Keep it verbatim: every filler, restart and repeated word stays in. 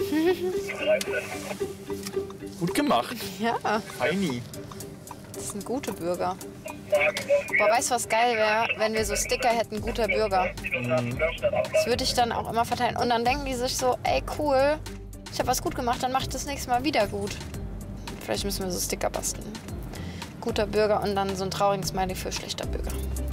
Gut gemacht. Ja, Feini. das sind gute Bürger. Boah, weißt du, was geil wäre, wenn wir so Sticker hätten, guter Bürger. Mhm. Das würde ich dann auch immer verteilen. Und dann denken die sich so, ey cool, ich habe was gut gemacht, dann mach ich das nächste Mal wieder gut. Vielleicht müssen wir so Sticker basteln. Guter Bürger und dann so ein trauriges Smiley für schlechter Bürger.